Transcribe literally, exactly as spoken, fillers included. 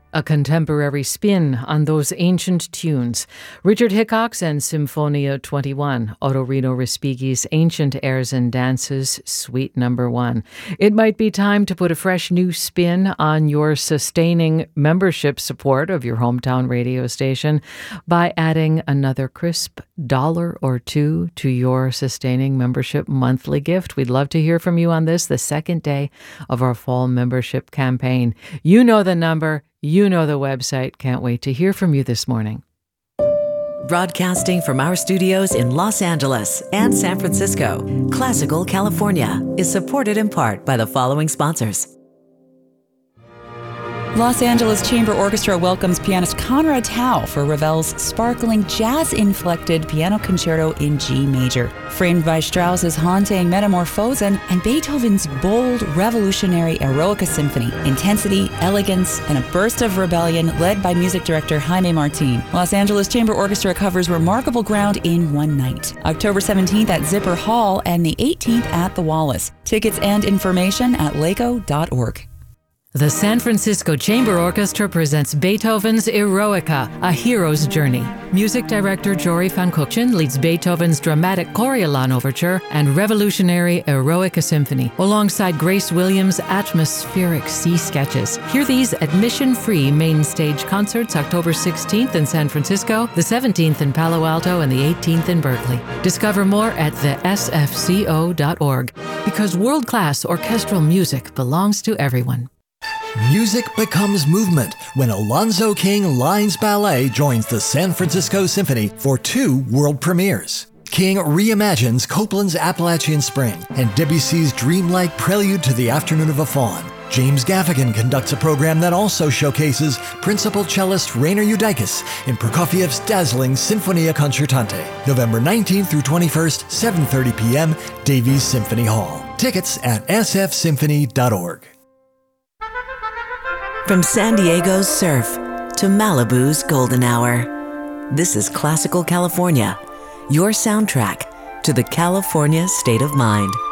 A contemporary spin on those ancient tunes. Richard Hickox and Symphonia twenty-one, Ottorino Respighi's Ancient Airs and Dances, Suite Number One. It might be time to put a fresh new spin on your sustaining membership support of your hometown radio station by adding another crisp dollar or two to your sustaining membership monthly gift. We'd love to hear from you on this, the second day of our fall membership campaign. You know the number. You know the website. Can't wait to hear from you this morning. Broadcasting from our studios in Los Angeles and San Francisco, Classical California is supported in part by the following sponsors. Los Angeles Chamber Orchestra welcomes pianist Conrad Tao for Ravel's sparkling jazz-inflected piano concerto in G major. Framed by Strauss's haunting Metamorphosen and Beethoven's bold, revolutionary Eroica Symphony, intensity, elegance, and a burst of rebellion led by music director Jaime Martin. Los Angeles Chamber Orchestra covers remarkable ground in one night. October seventeenth at Zipper Hall and the eighteenth at the Wallace. Tickets and information at laco dot org. The San Francisco Chamber Orchestra presents Beethoven's Eroica, A Hero's Journey. Music director Jory van Kuchen leads Beethoven's dramatic Coriolan Overture and revolutionary Eroica Symphony, alongside Grace Williams' atmospheric sea sketches. Hear these admission-free main stage concerts October sixteenth in San Francisco, the seventeenth in Palo Alto, and the eighteenth in Berkeley. Discover more at the s f c o dot org, because world-class orchestral music belongs to everyone. Music becomes movement when Alonzo King Lines Ballet joins the San Francisco Symphony for two world premieres. King reimagines Copland's Appalachian Spring and Debussy's dreamlike Prelude to the Afternoon of a Faun. James Gaffigan conducts a program that also showcases principal cellist Rainer Judaitis in Prokofiev's dazzling Sinfonia Concertante. November nineteenth through twenty-first, seven thirty p.m., Davies Symphony Hall. Tickets at s f symphony dot org. From San Diego's surf to Malibu's golden hour, this is Classical California, your soundtrack to the California state of mind.